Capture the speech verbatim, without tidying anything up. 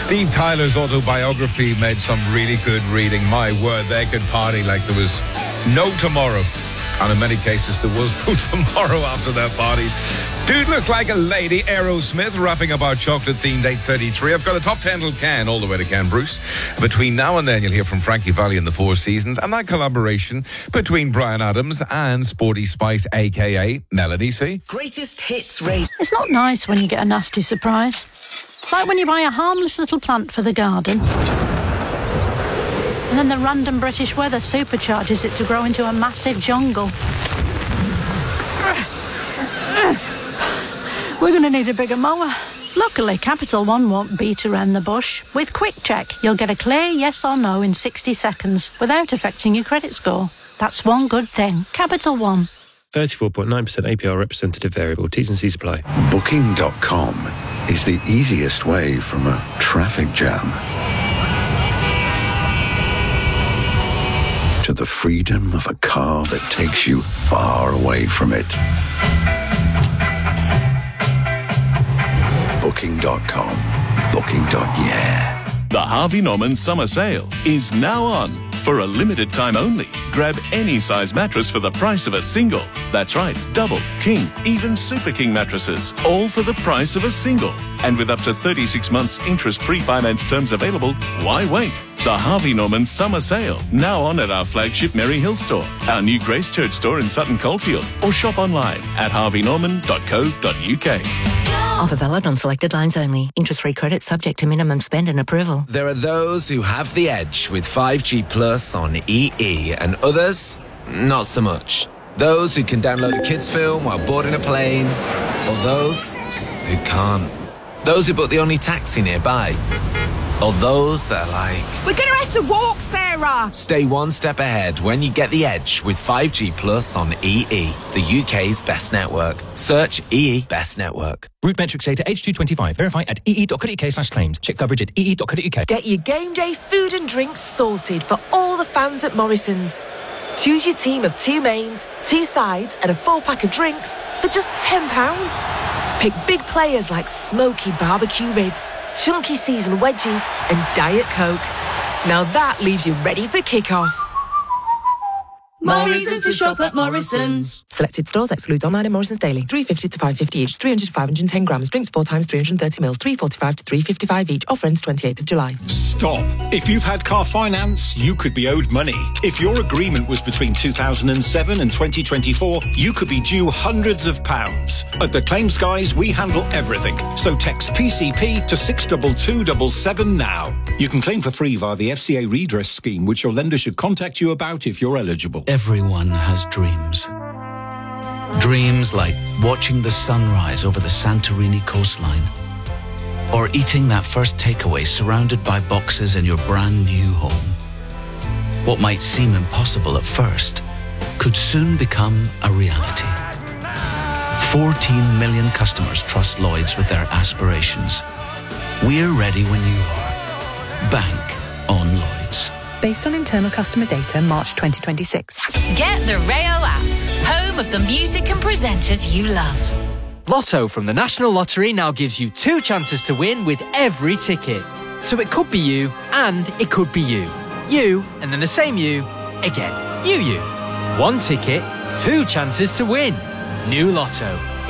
Steve Tyler's autobiography made some really good reading. My word, they could party like there was no tomorrow. And in many cases, there was no tomorrow after their parties. Dude looks like a lady. Aerosmith rapping about chocolate-themed eight thirty-three. I've got a top ten till Ken, all the way to Ken Bruce. Between now and then, you'll hear from Frankie Valli and the Four Seasons, and that collaboration between Bryan Adams and Sporty Spice, a k a. Melanie C. Greatest hits rate. It's not nice when you get a nasty surprise. Like when you buy a harmless little plant for the garden, and then the random British weather supercharges it to grow into a massive jungle. We're going to need a bigger mower. Luckily, Capital One won't beat around the bush. With Quick Check, you'll get a clear yes or no in sixty seconds without affecting your credit score. That's one good thing. Capital One. thirty-four point nine percent A P R representative variable. T's and C's apply. Booking dot com is the easiest way from a traffic jam to the freedom of a car that takes you far away from it. Booking dot com. Booking. Yeah. The Harvey Norman Summer Sale is now on. For a limited time only, grab any size mattress for the price of a single. That's right, double, king, even super king mattresses, all for the price of a single. And with up to thirty-six months interest-free finance terms available, why wait? The Harvey Norman Summer Sale, now on at our flagship Merry Hill store, our new Grace Church store in Sutton Coldfield, or shop online at harvey norman dot co dot uk. Offer valid on selected lines only. Interest-free credit subject to minimum spend and approval. There are those who have the edge with five G Plus on E E, and others, not so much. Those who can download a kids' film while boarding a plane, or those who can't. Those who book the only taxi nearby, or those that are like, we're going to have to walk, Sarah! Stay one step ahead when you get the edge with five G Plus on E E, the U K's best network. Search E E Best Network. Route metrics data H two twenty-five. Verify at ee.co.uk slash claims. Check coverage at ee.co.uk. Get your game day food and drinks sorted for all the fans at Morrison's. Choose your team of two mains, two sides and a four-pack of drinks for just ten pounds. Pick big players like smoky barbecue ribs, chunky seasoned wedges and Diet Coke. Now that leaves you ready for kick-off. Morrison's to shop at Morrison's. Selected stores excludes online and Morrison's daily. three fifty to five fifty each, three hundred to five hundred ten grams. Drinks four times three hundred thirty mils, three forty-five to three fifty-five each. Offer ends twenty-eighth of July. Stop. If you've had car finance, you could be owed money. If your agreement was between two thousand seven and twenty twenty-four, you could be due hundreds of pounds. At the Claims Guys, we handle everything. So text P C P to six two two seven seven now. You can claim for free via the F C A redress scheme, which your lender should contact you about if you're eligible. Everyone has dreams. Dreams like watching the sunrise over the Santorini coastline, or eating that first takeaway surrounded by boxes in your brand new home. What might seem impossible at first could soon become a reality. fourteen million customers trust Lloyds with their aspirations. We're ready when you are. Bank on Lloyds. Based on internal customer data, March twenty twenty-six. Get the Rayo app, home of the music and presenters you love. Lotto from the National Lottery now gives you two chances to win with every ticket. So it could be you, and it could be you. You, and then the same you, again. You, you. One ticket, two chances to win. New Lotto.